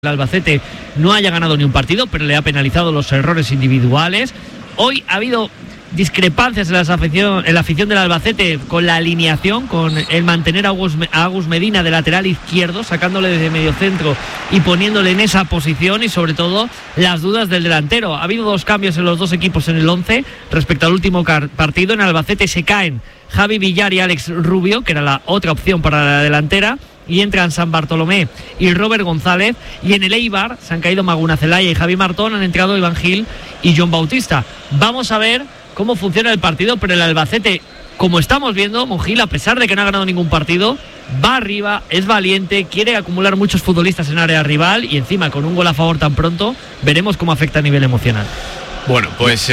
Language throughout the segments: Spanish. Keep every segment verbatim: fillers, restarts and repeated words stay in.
el Albacete no haya ganado ni un partido, pero le ha penalizado los errores individuales. Hoy ha habido discrepancias en, las afición, en la afición del Albacete con la alineación, con el mantener a Agus, a Agus Medina de lateral izquierdo, sacándole desde medio centro y poniéndole en esa posición, y sobre todo las dudas del delantero. Ha habido dos cambios en los dos equipos en el once respecto al último partido. En Albacete se caen Javi Villar y Alex Rubio, que era la otra opción para la delantera, y entran San Bartolomé y Robert González. Y en el Eibar se han caído Maguna Zelaya y Javi Martón, han entrado Iván Gil y John Bautista. Vamos a ver cómo funciona el partido, pero el Albacete, como estamos viendo, Monjil, a pesar de que no ha ganado ningún partido, va arriba, es valiente, quiere acumular muchos futbolistas en área rival, y encima con un gol a favor tan pronto, veremos cómo afecta a nivel emocional. Bueno, pues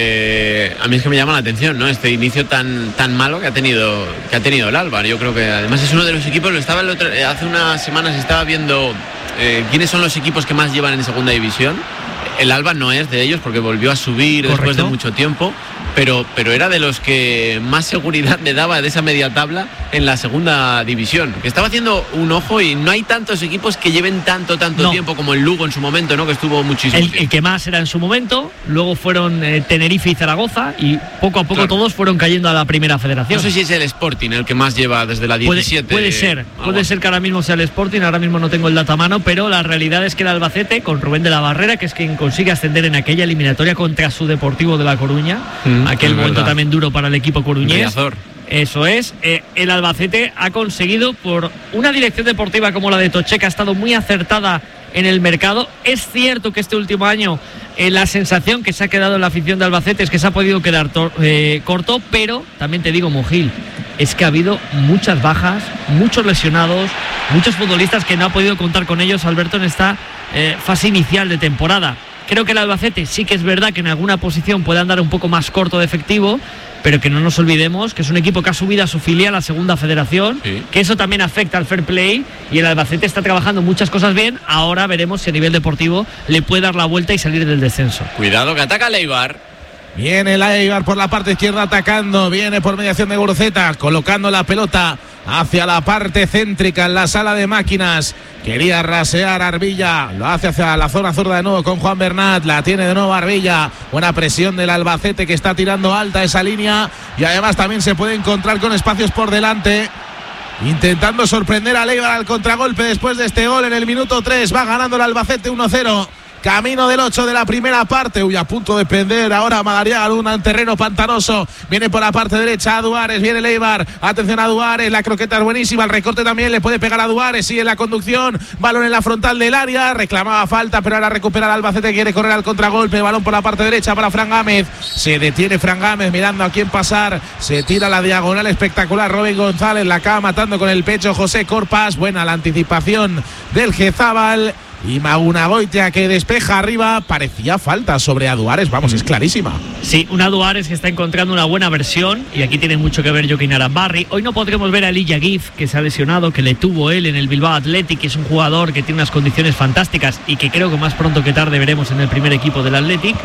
eh, a mí es que me llama la atención, ¿no? Este inicio tan tan malo que ha tenido que ha tenido el Alba. Yo creo que además es uno de los equipos. Lo estaba el otro, hace unas semanas estaba viendo eh, quiénes son los equipos que más llevan en segunda división. El Alba no es de ellos porque volvió a subir. Correcto. Después de mucho tiempo, pero pero era de los que más seguridad me daba de esa media tabla en la segunda división. Que estaba haciendo un ojo, y no hay tantos equipos que lleven tanto tanto no. tiempo como el Lugo en su momento, ¿no? Que estuvo muchísimo el, tiempo. El que más era en su momento, luego fueron eh, Tenerife y Zaragoza, y poco a poco claro. todos fueron cayendo a la primera federación. No sé si es el Sporting el que más lleva desde la diecisiete. Puede, puede ser, ah, puede bueno. ser que ahora mismo sea el Sporting, ahora mismo no tengo el dato a mano, pero la realidad es que el Albacete, con Rubén de la Barrera, que es quien consigue ascender en aquella eliminatoria contra su Deportivo de La Coruña, mm, aquel momento verdad. también duro para el equipo coruñés. Riazor. Eso es, eh, el Albacete ha conseguido, por una dirección deportiva como la de Toché, que ha estado muy acertada en el mercado. Es cierto que este último año eh, la sensación que se ha quedado en la afición de Albacete es que se ha podido quedar tor- eh, corto, pero también te digo, Monjil, es que ha habido muchas bajas, muchos lesionados, muchos futbolistas que no ha podido contar con ellos Alberto en esta eh, fase inicial de temporada. Creo que el Albacete sí que es verdad que en alguna posición puede andar un poco más corto de efectivo, pero que no nos olvidemos que es un equipo que ha subido a su filial a segunda federación, sí. que eso también afecta al fair play, y el Albacete está trabajando muchas cosas bien. Ahora veremos si a nivel deportivo le puede dar la vuelta y salir del descenso. Cuidado que ataca el Eibar. Viene el Eibar por la parte izquierda atacando, viene por mediación de Guruceta, colocando la pelota hacia la parte céntrica en la sala de máquinas. Quería rasear Arbilla, lo hace hacia la zona zurda de nuevo con Juan Bernat, la tiene de nuevo Arbilla. Buena presión del Albacete, que está tirando alta esa línea, y además también se puede encontrar con espacios por delante, intentando sorprender al Eibar al contragolpe después de este gol en el minuto tres. Va ganando el Albacete uno cero. Camino del ocho de la primera parte. Uy, a punto de prender ahora Madariaga, un terreno pantanoso. Viene por la parte derecha a Duárez, viene el Eibar. Atención a Duárez, la croqueta es buenísima. El recorte también le puede pegar a Duárez. Sigue la conducción, balón en la frontal del área. Reclamaba falta, pero ahora recupera el Albacete. Quiere correr al contragolpe, balón por la parte derecha para Fran Gámez. Se detiene Fran Gámez mirando a quién pasar. Se tira la diagonal espectacular Robin González, la acaba matando con el pecho José Corpas. Buena la anticipación del Gezábal. Y Maguna Goitia, que despeja arriba. Parecía falta sobre Aduares, vamos, es clarísima. Sí, un Aduares que está encontrando una buena versión, y aquí tiene mucho que ver Joaquín Arambarri. Hoy no podremos ver a Elijah Gif, que se ha lesionado, que le tuvo él en el Bilbao Athletic, que es un jugador que tiene unas condiciones fantásticas y que creo que más pronto que tarde veremos en el primer equipo del Athletic.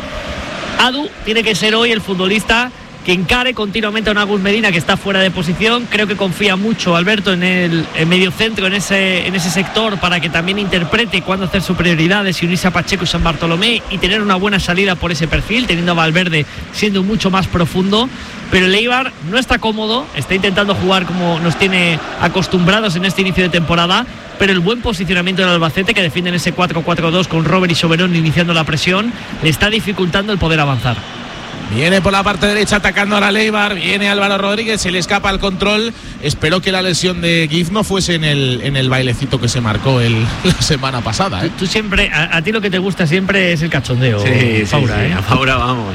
Adu tiene que ser hoy el futbolista que encare continuamente a un Agus Medina que está fuera de posición. Creo que confía mucho Alberto en el en medio centro, en ese, en ese sector, para que también interprete cuándo hacer sus prioridades y unirse a Pacheco y San Bartolomé y tener una buena salida por ese perfil, teniendo a Valverde siendo mucho más profundo. Pero el Eibar no está cómodo, está intentando jugar como nos tiene acostumbrados en este inicio de temporada, pero el buen posicionamiento del Albacete, que defiende en ese cuatro cuatro dos con Robert y Soberón iniciando la presión, le está dificultando el poder avanzar. Viene por la parte derecha atacando a la Eibar, viene Álvaro Rodríguez, se le escapa el control. Espero que la lesión de Gif no fuese en el, en el bailecito que se marcó el, la semana pasada, ¿eh? Tú, tú siempre, a, a ti lo que te gusta siempre es el cachondeo, sí, Faura, sí, sí. ¿eh? A Faura vamos.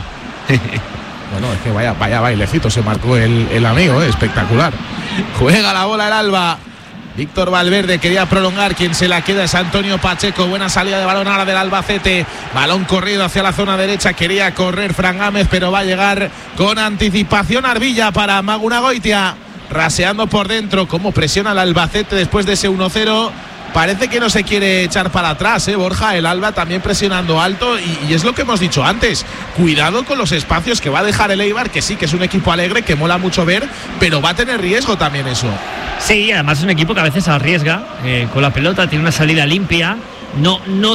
Bueno, es que vaya, vaya bailecito se marcó el, el amigo, ¿eh? Espectacular. Juega la bola el Alba. Víctor Valverde quería prolongar, quien se la queda es Antonio Pacheco. Buena salida de balón ahora del Albacete, balón corrido hacia la zona derecha, quería correr Fran Gámez, pero va a llegar con anticipación Arbilla para Maguna Goitia, raseando por dentro. Cómo presiona el Albacete después de ese uno cero. Parece que no se quiere echar para atrás, ¿eh, Borja? El Alba también presionando alto, y, y es lo que hemos dicho antes. Cuidado con los espacios que va a dejar el Eibar, que sí que es un equipo alegre, que mola mucho ver, pero va a tener riesgo también eso. Sí, además es un equipo que a veces arriesga eh, con la pelota, tiene una salida limpia. no, no